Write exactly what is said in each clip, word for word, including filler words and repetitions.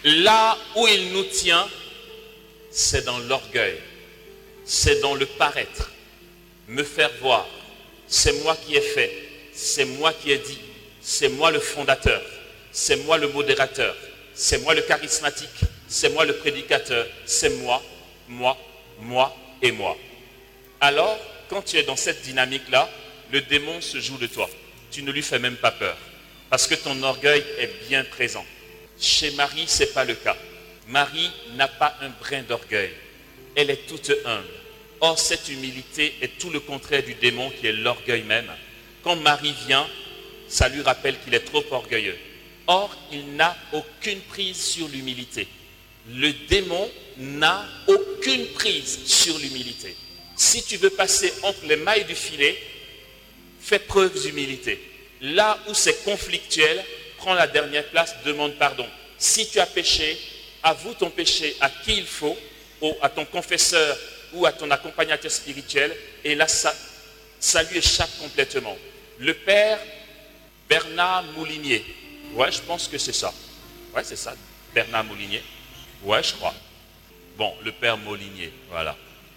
Là où il nous tient, c'est dans l'orgueil, c'est dans le paraître, me faire voir. C'est moi qui ai fait, c'est moi qui ai dit, c'est moi le fondateur, c'est moi le modérateur, c'est moi le charismatique, c'est moi le prédicateur, c'est moi, moi, moi et moi. Alors, quand tu es dans cette dynamique-là, le démon se joue de toi. Tu ne lui fais même pas peur, parce que ton orgueil est bien présent. Chez Marie, ce n'est pas le cas. Marie n'a pas un brin d'orgueil. Elle est toute humble. Or, cette humilité est tout le contraire du démon qui est l'orgueil même. Quand Marie vient, ça lui rappelle qu'il est trop orgueilleux. Or, il n'a aucune prise sur l'humilité. Le démon n'a aucune prise sur l'humilité. Si tu veux passer entre les mailles du filet, fais preuve d'humilité. Là où c'est conflictuel, prends la dernière place, demande pardon. Si tu as péché, avoue ton péché à qui il faut, ou à ton confesseur ou à ton accompagnateur spirituel, et là, ça, ça lui échappe complètement. Le père Bernard Moulinier, ouais, je pense que c'est ça. Ouais, c'est ça, Bernard Moulinier. Ouais, je crois. Bon, le père Moulinier, voilà.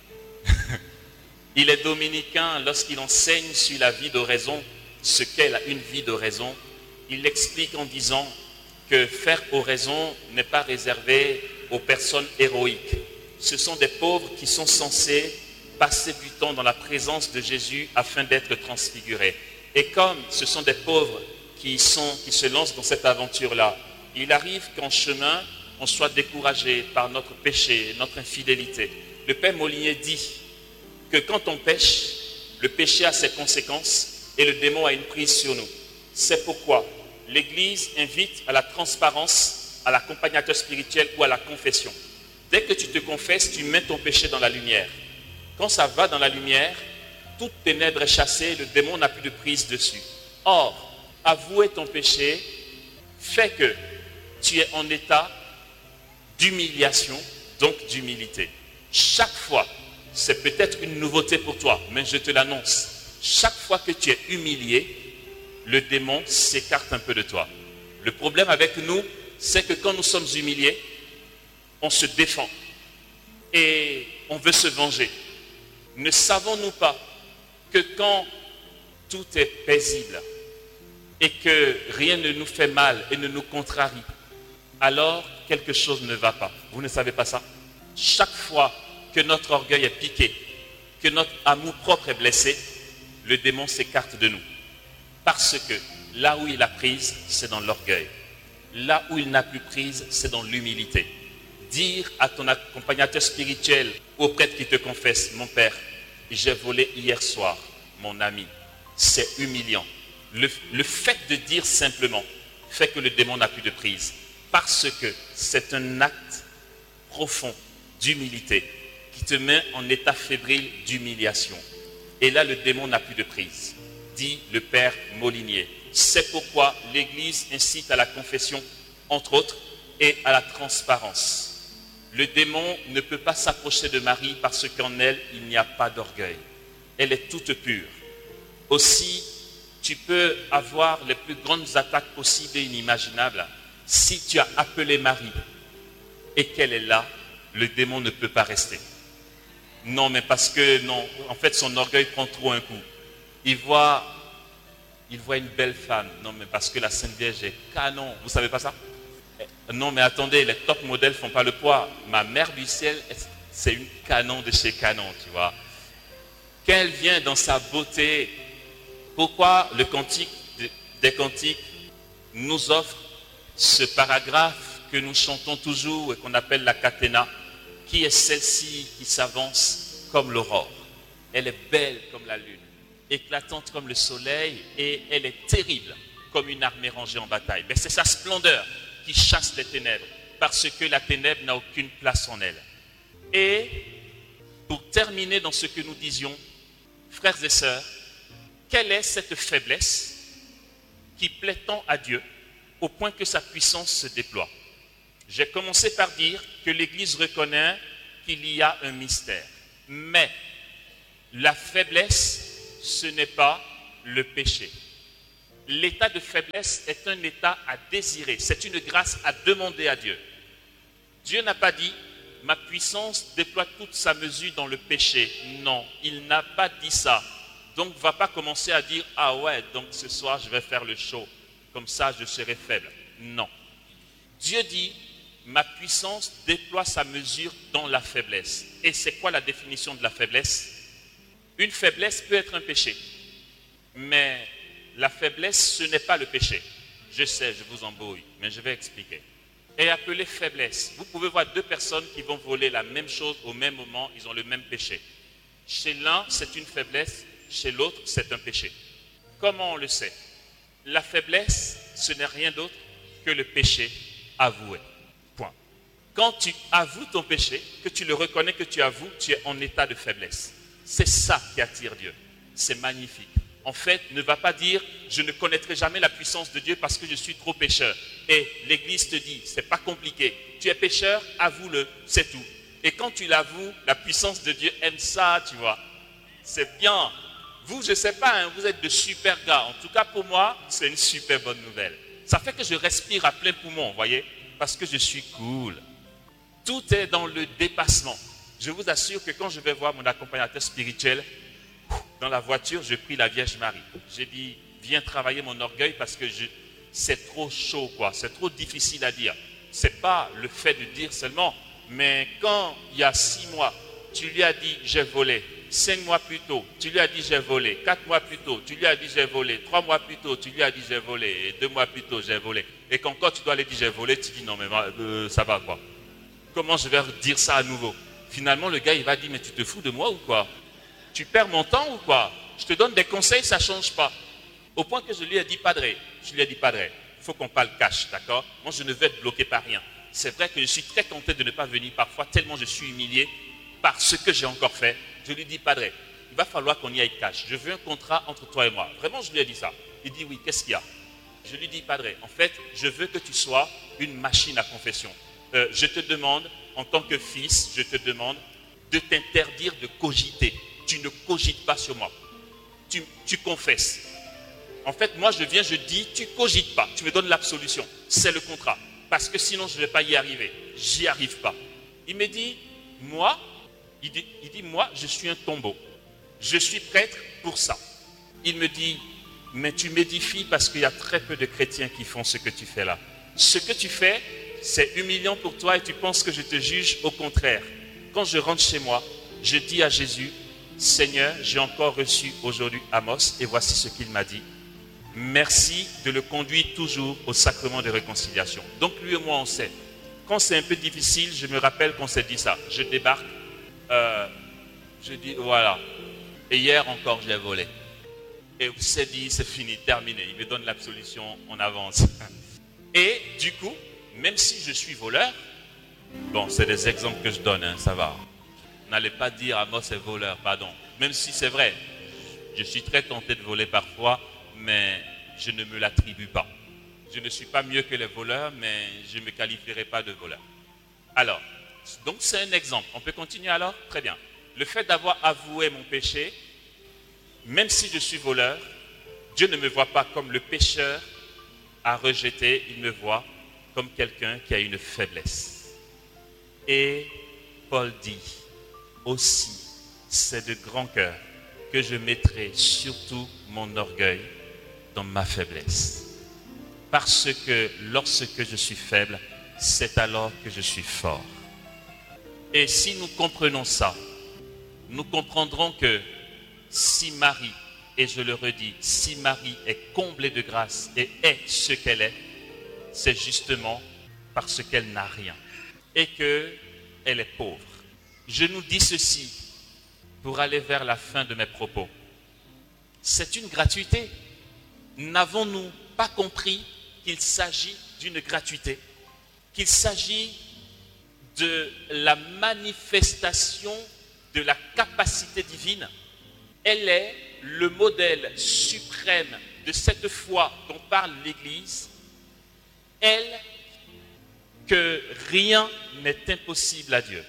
Il est dominicain. Lorsqu'il enseigne sur la vie d'oraison, ce qu'est une vie d'oraison, il l'explique en disant que faire oraison n'est pas réservé aux personnes héroïques. Ce sont des pauvres qui sont censés passer du temps dans la présence de Jésus afin d'être transfigurés. Et comme ce sont des pauvres qui, sont, qui se lancent dans cette aventure-là, il arrive qu'en chemin, on soit découragé par notre péché, notre infidélité. Le père Molinier dit que quand on pêche, le péché a ses conséquences et le démon a une prise sur nous. C'est pourquoi l'Église invite à la transparence, à l'accompagnateur spirituel ou à la confession. Dès que tu te confesses, tu mets ton péché dans la lumière. Quand ça va dans la lumière, toute ténèbre est chassée, le démon n'a plus de prise dessus. Or, avouer ton péché fait que tu es en état d'humiliation, donc d'humilité. Chaque fois, c'est peut-être une nouveauté pour toi, mais je te l'annonce. Chaque fois que tu es humilié, le démon s'écarte un peu de toi. Le problème avec nous, c'est que quand nous sommes humiliés, on se défend et on veut se venger. Ne savons-nous pas que quand tout est paisible et que rien ne nous fait mal et ne nous contrarie, alors quelque chose ne va pas? Vous ne savez pas ça? Chaque fois que notre orgueil est piqué, que notre amour-propre est blessé, le démon s'écarte de nous. Parce que là où il a prise, c'est dans l'orgueil. Là où il n'a plus prise, c'est dans l'humilité. Dire à ton accompagnateur spirituel, au prêtre qui te confesse, mon père, j'ai volé hier soir, mon ami, c'est humiliant. Le, le fait de dire simplement fait que le démon n'a plus de prise. Parce que c'est un acte profond d'humilité qui te met en état fébrile d'humiliation. Et là, le démon n'a plus de prise, dit le père Molinier. C'est pourquoi l'Église incite à la confession, entre autres, et à la transparence. Le démon ne peut pas s'approcher de Marie parce qu'en elle, il n'y a pas d'orgueil. Elle est toute pure. Aussi, tu peux avoir les plus grandes attaques possibles et inimaginables. Si tu as appelé Marie et qu'elle est là, le démon ne peut pas rester. Non, mais parce que, non, en fait, son orgueil prend trop un coup. Il voit, il voit une belle femme. Non, mais parce que la Sainte Vierge est canon. Vous ne savez pas ça? Non, mais attendez, les top modèles ne font pas le poids. Ma mère du ciel, c'est une canon de chez canon, tu vois. Qu'elle vient dans sa beauté. Pourquoi le cantique des cantiques nous offre ce paragraphe que nous chantons toujours et qu'on appelle la catena, qui est celle-ci qui s'avance comme l'aurore. Elle est belle comme la lune, éclatante comme le soleil, et elle est terrible comme une armée rangée en bataille. Mais c'est sa splendeur qui chasse les ténèbres, parce que la ténèbre n'a aucune place en elle. Et pour terminer dans ce que nous disions, frères et sœurs, quelle est cette faiblesse qui plaît tant à Dieu au point que sa puissance se déploie? J'ai commencé par dire que l'Église reconnaît qu'il y a un mystère. Mais la faiblesse, ce n'est pas le péché. L'état de faiblesse est un état à désirer. C'est une grâce à demander à Dieu. Dieu n'a pas dit « ma puissance déploie toute sa mesure dans le péché ». Non, il n'a pas dit ça. Donc, ne va pas commencer à dire « ah ouais, donc ce soir je vais faire le show, comme ça je serai faible ». Non. Dieu dit « ma puissance déploie sa mesure dans la faiblesse ». Et c'est quoi la définition de la faiblesse? Une faiblesse peut être un péché, mais la faiblesse, ce n'est pas le péché. Je sais, je vous embrouille, mais je vais expliquer. Est appelée faiblesse. Vous pouvez voir deux personnes qui vont voler la même chose au même moment, ils ont le même péché. Chez l'un, c'est une faiblesse, chez l'autre, c'est un péché. Comment on le sait? La faiblesse, ce n'est rien d'autre que le péché avoué. Point. Quand tu avoues ton péché, que tu le reconnais, que tu avoues, tu es en état de faiblesse. C'est ça qui attire Dieu. C'est magnifique. En fait, ne va pas dire « je ne connaîtrai jamais la puissance de Dieu parce que je suis trop pécheur ». Et l'Église te dit, c'est pas compliqué. Tu es pécheur, avoue-le, c'est tout. Et quand tu l'avoues, la puissance de Dieu aime ça, tu vois. C'est bien. Vous, je ne sais pas, hein, vous êtes de super gars. En tout cas, pour moi, c'est une super bonne nouvelle. Ça fait que je respire à plein poumon, vous voyez, parce que je suis cool. Tout est dans le dépassement. Je vous assure que quand je vais voir mon accompagnateur spirituel, dans la voiture, je prie la Vierge Marie. J'ai dit, viens travailler mon orgueil parce que je, c'est trop chaud, quoi. C'est trop difficile à dire. Ce n'est pas le fait de dire seulement, mais quand il y a six mois, tu lui as dit, j'ai volé. Cinq mois plus tôt, tu lui as dit, j'ai volé. Quatre mois plus tôt, tu lui as dit, j'ai volé. Trois mois plus tôt, tu lui as dit, j'ai volé. Et deux mois plus tôt, j'ai volé. Et qu'encore tu dois lui dire, j'ai volé, tu dis, non, mais euh, ça va, quoi. Comment je vais dire ça à nouveau? Finalement, le gars, il va dire, mais tu te fous de moi ou quoi? Tu perds mon temps ou quoi? Je te donne des conseils, ça ne change pas. Au point que je lui ai dit, Padre, je lui ai dit, Padre, il faut qu'on parle cash, d'accord? Moi, je ne vais être bloqué par rien. C'est vrai que je suis très tenté de ne pas venir parfois, tellement je suis humilié par ce que j'ai encore fait. Je lui dis, Padre, il va falloir qu'on y aille cash. Je veux un contrat entre toi et moi. Vraiment, je lui ai dit ça. Il dit, oui, qu'est-ce qu'il y a? Je lui dis, Padre, en fait, je veux que tu sois une machine à confession. Euh, je te demande, en tant que fils, je te demande de t'interdire de cogiter. Tu ne cogites pas sur moi. Tu, tu confesses. En fait, moi, je viens, je dis, tu cogites pas. Tu me donnes l'absolution. C'est le contrat. Parce que sinon, je ne vais pas y arriver. J'y arrive pas. Il me dit, moi, il dit, il dit, moi, je suis un tombeau. Je suis prêtre pour ça. Il me dit, mais tu m'édifies parce qu'il y a très peu de chrétiens qui font ce que tu fais là. Ce que tu fais, c'est humiliant pour toi et tu penses que je te juge. Au contraire. Quand je rentre chez moi, je dis à Jésus, Seigneur, j'ai encore reçu aujourd'hui Amos et voici ce qu'il m'a dit. Merci de le conduire toujours au sacrement de réconciliation. Donc lui et moi on sait. Quand c'est un peu difficile, je me rappelle qu'on s'est dit ça. Je débarque, euh, je dis voilà. Et hier encore j'ai volé. Et on s'est dit c'est fini, terminé. Il me donne l'absolution, on avance. Et du coup, même si je suis voleur, bon c'est des exemples que je donne, hein, ça va. N'allez pas dire Amos est voleur, pardon. Même si c'est vrai, je suis très tenté de voler parfois, mais je ne me l'attribue pas. Je ne suis pas mieux que les voleurs, mais je ne me qualifierai pas de voleur. Alors, donc c'est un exemple. On peut continuer alors? Très bien. Le fait d'avoir avoué mon péché, même si je suis voleur, Dieu ne me voit pas comme le pécheur à rejeter, il me voit comme quelqu'un qui a une faiblesse. Et Paul dit, aussi, c'est de grand cœur que je mettrai surtout mon orgueil dans ma faiblesse. Parce que lorsque je suis faible, c'est alors que je suis fort. Et si nous comprenons ça, nous comprendrons que si Marie, et je le redis, si Marie est comblée de grâce et est ce qu'elle est, c'est justement parce qu'elle n'a rien et qu'elle est pauvre. Je nous dis ceci pour aller vers la fin de mes propos. C'est une gratuité. N'avons-nous pas compris qu'il s'agit d'une gratuité? Qu'il s'agit de la manifestation de la capacité divine? Elle est le modèle suprême de cette foi dont parle l'Église. Elle, que rien n'est impossible à Dieu.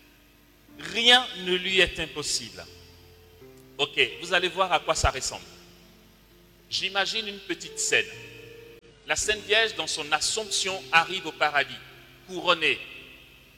Rien ne lui est impossible. Ok, vous allez voir à quoi ça ressemble. J'imagine une petite scène. La Sainte Vierge, dans son Assomption, arrive au paradis, couronnée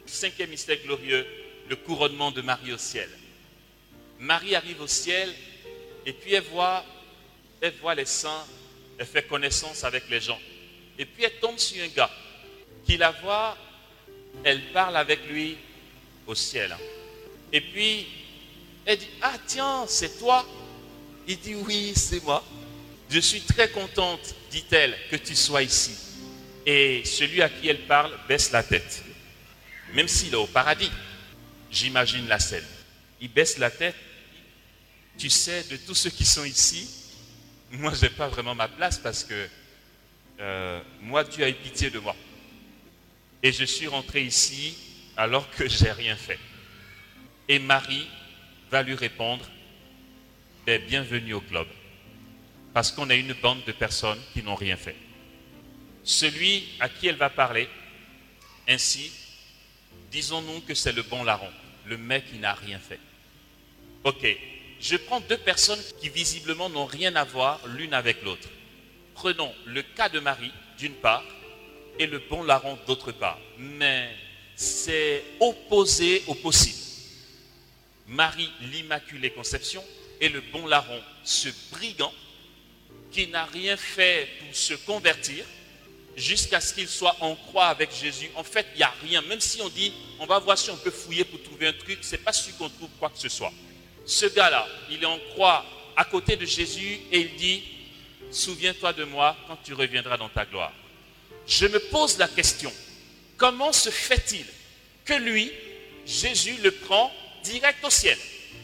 Cinquième mystère glorieux, le couronnement de Marie au ciel. Marie arrive au ciel et puis elle voit, elle voit les saints, elle fait connaissance avec les gens. Et puis elle tombe sur un gars qui la voit, elle parle avec lui au ciel. Et puis elle dit, ah tiens, c'est toi? Il dit, oui, c'est moi. Je suis très contente, dit-elle, que tu sois ici. Et celui à qui elle parle baisse la tête. Même s'il est au paradis, j'imagine la scène. Il baisse la tête. Tu sais, de tous ceux qui sont ici, moi, je n'ai pas vraiment ma place parce que euh, moi, Dieu a eu pitié de moi. Et je suis rentré ici alors que je n'ai rien fait. Et Marie va lui répondre, ben, bienvenue au club. Parce qu'on a une bande de personnes qui n'ont rien fait. Celui à qui elle va parler, ainsi, disons-nous que c'est le bon larron, le mec qui n'a rien fait. Ok, je prends deux personnes qui visiblement n'ont rien à voir l'une avec l'autre. Prenons le cas de Marie, d'une part, et le bon larron d'autre part. Mais c'est opposé au possible. Marie, l'Immaculée Conception, et le bon larron, ce brigand, qui n'a rien fait pour se convertir, jusqu'à ce qu'il soit en croix avec Jésus. En fait, il n'y a rien. Même si on dit, on va voir si on peut fouiller pour trouver un truc, ce n'est pas sûr qu'on trouve quoi que ce soit. Ce gars-là, il est en croix à côté de Jésus et il dit, souviens-toi de moi quand tu reviendras dans ta gloire. Je me pose la question, comment se fait-il que lui, Jésus, le prend direct au ciel?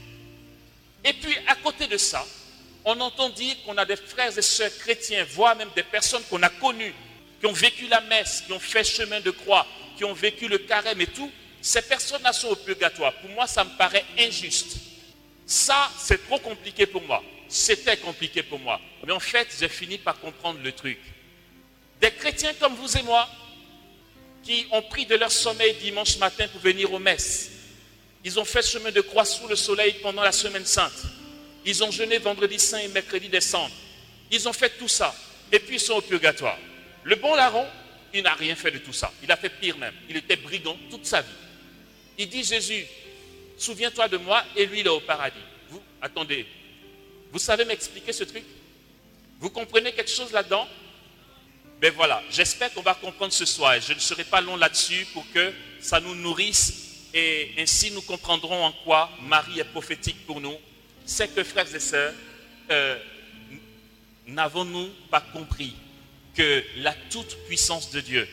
Et puis, à côté de ça, on entend dire qu'on a des frères et sœurs chrétiens, voire même des personnes qu'on a connues, qui ont vécu la messe, qui ont fait chemin de croix, qui ont vécu le carême et tout. Ces personnes-là sont au purgatoire. Pour moi, ça me paraît injuste. Ça, c'est trop compliqué pour moi. C'était compliqué pour moi. Mais en fait, j'ai fini par comprendre le truc. Des chrétiens comme vous et moi, qui ont pris de leur sommeil dimanche matin pour venir aux messes. Ils ont fait chemin de croix sous le soleil pendant la semaine sainte. Ils ont jeûné vendredi saint et mercredi des cendres. Ils ont fait tout ça. Et puis ils sont au purgatoire. Le bon larron, il n'a rien fait de tout ça. Il a fait pire même. Il était brigand toute sa vie. Il dit, Jésus, souviens-toi de moi, et lui, il est au paradis. Vous, attendez, vous savez m'expliquer ce truc? Vous comprenez quelque chose là-dedans? Ben voilà, j'espère qu'on va comprendre ce soir. Et je ne serai pas long là-dessus pour que ça nous nourrisse. Et ainsi, nous comprendrons en quoi Marie est prophétique pour nous. C'est que, frères et sœurs, euh, n'avons-nous pas compris que la toute-puissance de Dieu,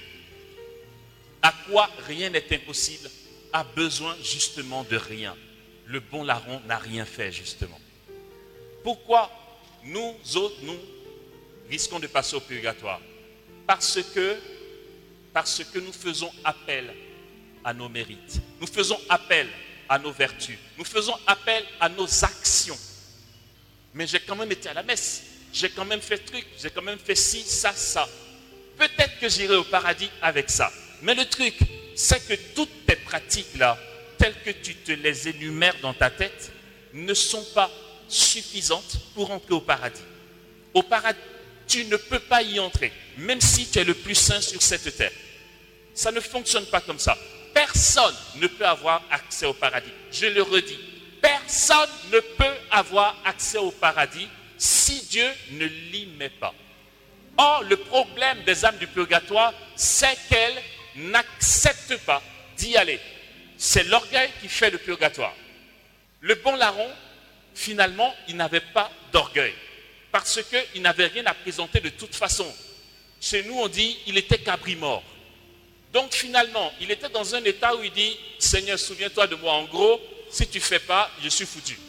à quoi rien n'est impossible, a besoin justement de rien. Le bon larron n'a rien fait justement. Pourquoi nous autres, nous, risquons de passer au purgatoire? Parce que, parce que nous faisons appel à nos mérites. Nous faisons appel à nos vertus. Nous faisons appel à nos actions. Mais j'ai quand même été à la messe. J'ai quand même fait truc. J'ai quand même fait ci, ça, ça. Peut-être que j'irai au paradis avec ça. Mais le truc, c'est que toutes tes pratiques-là, telles que tu te les énumères dans ta tête, ne sont pas suffisantes pour entrer au paradis. Au paradis, tu ne peux pas y entrer, même si tu es le plus saint sur cette terre. Ça ne fonctionne pas comme ça. Personne ne peut avoir accès au paradis. Je le redis. Personne ne peut avoir accès au paradis si Dieu ne l'y met pas. Or, le problème des âmes du purgatoire, c'est qu'elles n'acceptent pas d'y aller. C'est l'orgueil qui fait le purgatoire. Le bon larron, finalement, il n'avait pas d'orgueil. Parce qu'il n'avait rien à présenter de toute façon. Chez nous, on dit, il était cabri mort. Donc finalement, il était dans un état où il dit, Seigneur, souviens-toi de moi. En gros, si tu ne fais pas, je suis foutu.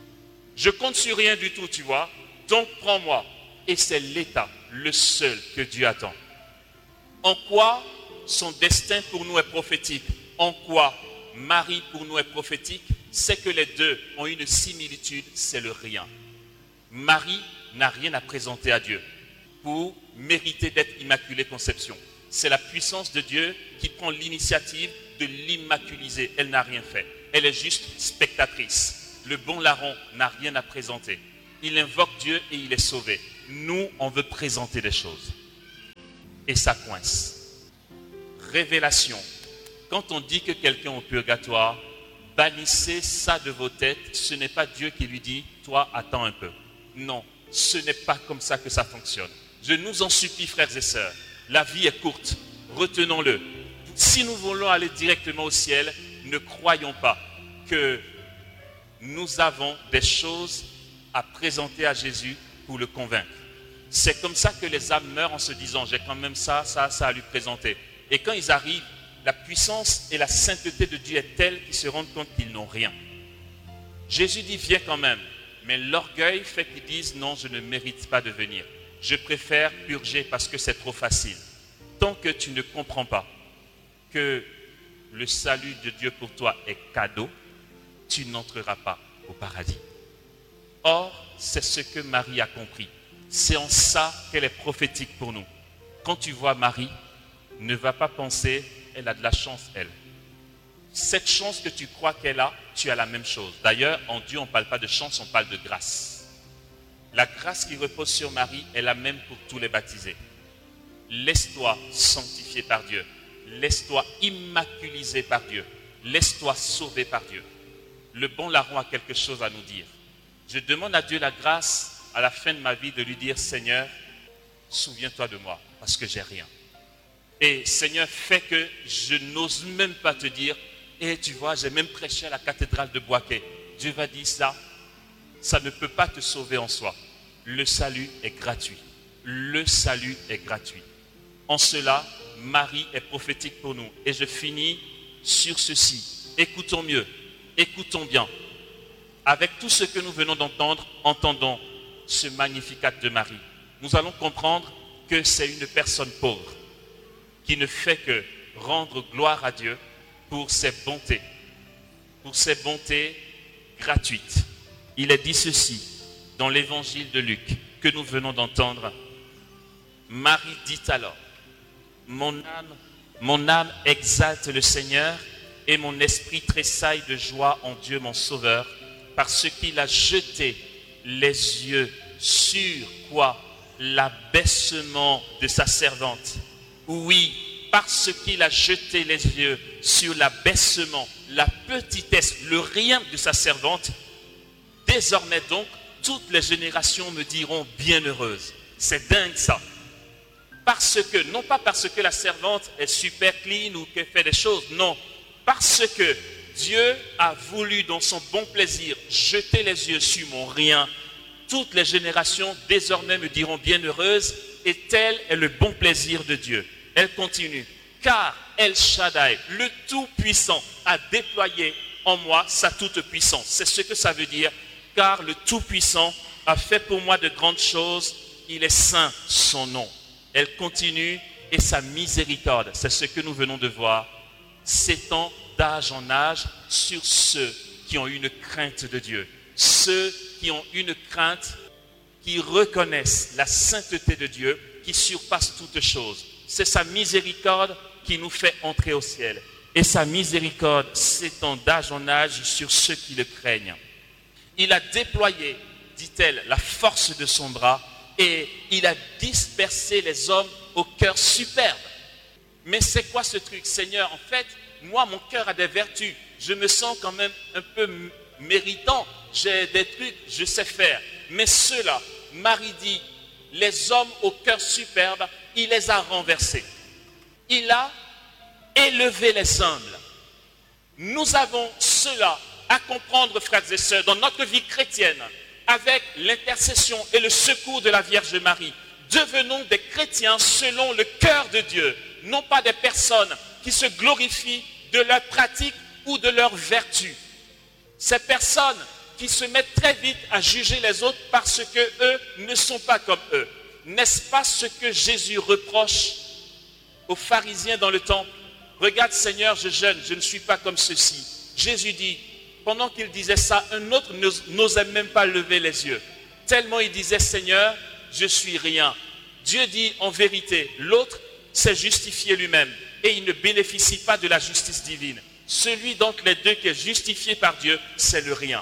Je compte sur rien du tout, tu vois. Donc prends-moi. Et c'est l'état, le seul que Dieu attend. En quoi son destin pour nous est prophétique? En quoi Marie pour nous est prophétique? C'est que les deux ont une similitude, c'est le rien. Marie n'a rien à présenter à Dieu pour mériter d'être Immaculée Conception. C'est la puissance de Dieu qui prend l'initiative de l'immaculiser. Elle n'a rien fait. Elle est juste spectatrice. Le bon larron n'a rien à présenter. Il invoque Dieu et il est sauvé. Nous, on veut présenter des choses. Et ça coince. Révélation Quand on dit que quelqu'un est au purgatoire, bannissez ça de vos têtes. Ce n'est pas Dieu qui lui dit, toi, attends un peu. Non, ce n'est pas comme ça que ça fonctionne. Je nous en supplie, frères et sœurs, la vie est courte, retenons-le. Si nous voulons aller directement au ciel, ne croyons pas que nous avons des choses à présenter à Jésus pour le convaincre. C'est comme ça que les âmes meurent en se disant, j'ai quand même ça, ça, ça à lui présenter. Et quand ils arrivent, la puissance et la sainteté de Dieu est telle qu'ils se rendent compte qu'ils n'ont rien. Jésus dit, viens quand même. Mais l'orgueil fait qu'ils disent, non, je ne mérite pas de venir. Je préfère purger parce que c'est trop facile. Tant que tu ne comprends pas que le salut de Dieu pour toi est cadeau, tu n'entreras pas au paradis. Or, c'est ce que Marie a compris. C'est en ça qu'elle est prophétique pour nous. Quand tu vois Marie, ne va pas penser, elle a de la chance, elle. Cette chance que tu crois qu'elle a, tu as la même chose. D'ailleurs, en Dieu, on ne parle pas de chance, on parle de grâce. La grâce qui repose sur Marie est la même pour tous les baptisés. Laisse-toi sanctifier par Dieu. Laisse-toi immaculiser par Dieu. Laisse-toi sauver par Dieu. Le bon larron a quelque chose à nous dire. Je demande à Dieu la grâce à la fin de ma vie de lui dire, Seigneur, souviens-toi de moi parce que j'ai rien. Et Seigneur, fais que je n'ose même pas te dire, et tu vois, j'ai même prêché à la cathédrale de Boaké. Dieu va dire ça, ça ne peut pas te sauver en soi. Le salut est gratuit. Le salut est gratuit. En cela, Marie est prophétique pour nous. Et je finis sur ceci. Écoutons mieux, écoutons bien. Avec tout ce que nous venons d'entendre, entendons ce magnificat de Marie. Nous allons comprendre que c'est une personne pauvre qui ne fait que rendre gloire à Dieu pour ses bontés, pour ses bontés gratuites. Il est dit ceci dans l'évangile de Luc que nous venons d'entendre. Marie dit alors, mon âme, mon âme exalte le Seigneur et mon esprit tressaille de joie en Dieu mon Sauveur, parce qu'il a jeté les yeux sur quoi? L'abaissement de sa servante. Oui, parce qu'il a jeté les yeux sur l'abaissement, la petitesse, le rien de sa servante, désormais donc, toutes les générations me diront bienheureuse. C'est dingue ça. Parce que, non pas parce que la servante est super clean ou qu'elle fait des choses, non. Parce que Dieu a voulu dans son bon plaisir jeter les yeux sur mon rien. Toutes les générations désormais me diront bienheureuses, et tel est le bon plaisir de Dieu. Elle continue. Car El Shaddai, le Tout-Puissant, a déployé en moi sa toute-puissance. C'est ce que ça veut dire. Car le Tout-Puissant a fait pour moi de grandes choses. Il est saint son nom. Elle continue. Et sa miséricorde, c'est ce que nous venons de voir, s'étend d'âge en âge sur ceux qui ont une crainte de Dieu. Ceux qui ont une crainte, qui reconnaissent la sainteté de Dieu, qui surpasse toutes choses. C'est sa miséricorde qui nous fait entrer au ciel. Et sa miséricorde s'étend d'âge en âge sur ceux qui le craignent. Il a déployé, dit-elle, la force de son bras et il a dispersé les hommes au cœur superbe. Mais c'est quoi ce truc, Seigneur? En fait, moi, mon cœur a des vertus. Je me sens quand même un peu méritant. J'ai des trucs, je sais faire. Mais ceux-là, Marie dit, les hommes au cœur superbe, il les a renversés. Il a élevé les humbles. Nous avons cela à comprendre, frères et sœurs, dans notre vie chrétienne, avec l'intercession et le secours de la Vierge Marie. Devenons des chrétiens selon le cœur de Dieu, non pas des personnes qui se glorifient de leur pratique ou de leur vertu. Ces personnes qui se mettent très vite à juger les autres parce que eux ne sont pas comme eux. N'est-ce pas ce que Jésus reproche aux pharisiens dans le temple? Regarde Seigneur, je jeûne, je ne suis pas comme ceux-ci. Jésus dit, pendant qu'il disait ça, un autre n'osait même pas lever les yeux. Tellement il disait, Seigneur, je suis rien. Dieu dit en vérité, l'autre s'est justifié lui-même et il ne bénéficie pas de la justice divine. Celui d'entre les deux qui est justifié par Dieu, c'est le rien.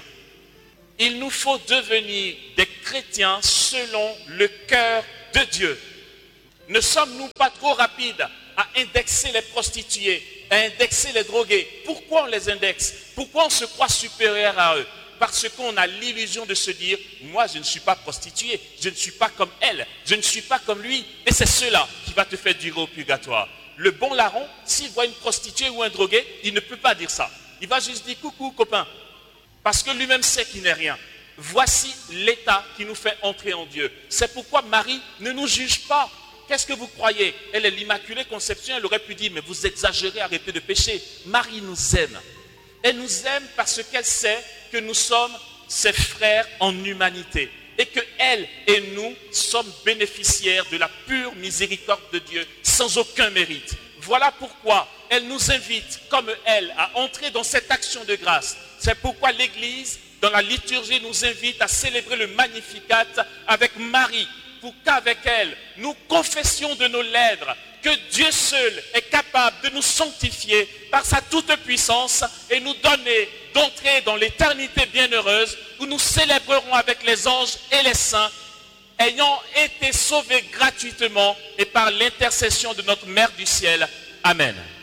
Il nous faut devenir des chrétiens selon le cœur de Dieu. Ne sommes-nous pas trop rapides à indexer les prostituées, à indexer les drogués. Pourquoi on les indexe? Pourquoi on se croit supérieur à eux? Parce qu'on a l'illusion de se dire, moi je ne suis pas prostituée, je ne suis pas comme elle, je ne suis pas comme lui. Et c'est cela qui va te faire durer au purgatoire. Le bon larron, s'il voit une prostituée ou un drogué, il ne peut pas dire ça. Il va juste dire, coucou copain. Parce que lui-même sait qu'il n'est rien. Voici l'état qui nous fait entrer en Dieu. C'est pourquoi Marie ne nous juge pas. Qu'est-ce que vous croyez? Elle est l'Immaculée Conception, elle aurait pu dire, mais vous exagérez, arrêtez de pécher. Marie nous aime. Elle nous aime parce qu'elle sait que nous sommes ses frères en humanité. Et que elle et nous sommes bénéficiaires de la pure miséricorde de Dieu, sans aucun mérite. Voilà pourquoi elle nous invite, comme elle, à entrer dans cette action de grâce. C'est pourquoi l'Église, dans la liturgie, nous invite à célébrer le Magnificat avec Marie, pour qu'avec elle, nous confessions de nos lèvres que Dieu seul est capable de nous sanctifier par sa toute-puissance et nous donner d'entrer dans l'éternité bienheureuse où nous célébrerons avec les anges et les saints, ayant été sauvés gratuitement et par l'intercession de notre Mère du ciel. Amen.